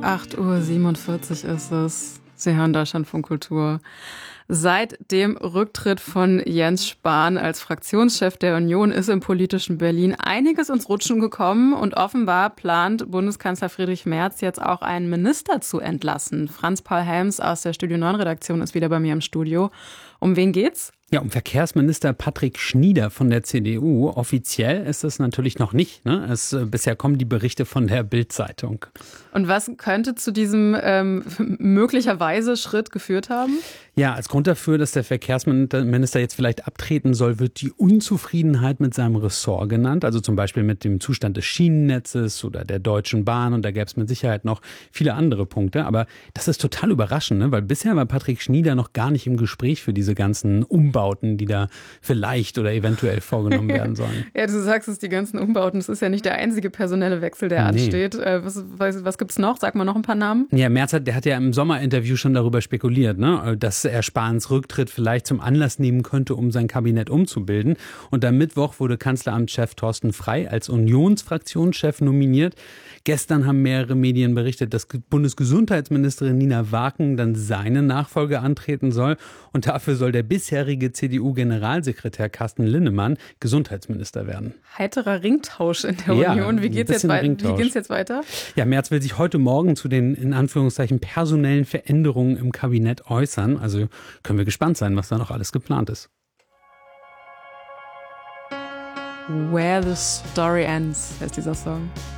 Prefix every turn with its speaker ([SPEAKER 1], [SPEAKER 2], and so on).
[SPEAKER 1] 8:47 Uhr ist es. Sie hören Deutschlandfunk Kultur. Seit dem Rücktritt von Jens Spahn als Fraktionschef der Union ist im politischen Berlin einiges ins Rutschen gekommen und offenbar plant Bundeskanzler Friedrich Merz jetzt auch einen Minister zu entlassen. Franz-Paul Helms aus der Studio 9 Redaktion ist wieder bei mir im Studio. Um wen geht's?
[SPEAKER 2] Ja, um Verkehrsminister Patrick Schnieder von der CDU. Offiziell ist es natürlich noch nicht. Bisher kommen die Berichte von der Bild-Zeitung.
[SPEAKER 1] Und was könnte zu diesem möglicherweise Schritt geführt haben?
[SPEAKER 2] Ja, als Grund dafür, dass der Verkehrsminister jetzt vielleicht abtreten soll, wird die Unzufriedenheit mit seinem Ressort genannt. Also zum Beispiel mit dem Zustand des Schienennetzes oder der Deutschen Bahn. Und da gäbe es mit Sicherheit noch viele andere Punkte. Aber das ist total überraschend, ne? Weil bisher war Patrick Schnieder noch gar nicht im Gespräch für diese ganzen Umbauten, die da vielleicht oder eventuell vorgenommen werden sollen.
[SPEAKER 1] Ja, du sagst es, die ganzen Umbauten. Das ist ja nicht der einzige personelle Wechsel, der ansteht. Was gibt's noch? Sag mal noch ein paar Namen.
[SPEAKER 2] Ja, Merz hat ja im Sommerinterview schon darüber spekuliert, ne? Dass er Spahns Rücktritt vielleicht zum Anlass nehmen könnte, um sein Kabinett umzubilden. Und am Mittwoch wurde Kanzleramtschef Thorsten Frey als Unionsfraktionschef nominiert. Gestern haben mehrere Medien berichtet, dass Bundesgesundheitsministerin Nina Waken dann seine Nachfolge antreten soll. Und dafür soll der bisherige CDU-Generalsekretär Carsten Linnemann Gesundheitsminister werden.
[SPEAKER 1] Heiterer Ringtausch in der Union. Wie geht's jetzt weiter?
[SPEAKER 2] Ja, Merz will sich heute Morgen zu den, in Anführungszeichen, personellen Veränderungen im Kabinett äußern. Also können wir gespannt sein, was da noch alles geplant ist.
[SPEAKER 1] Where the Story Ends heißt dieser Song.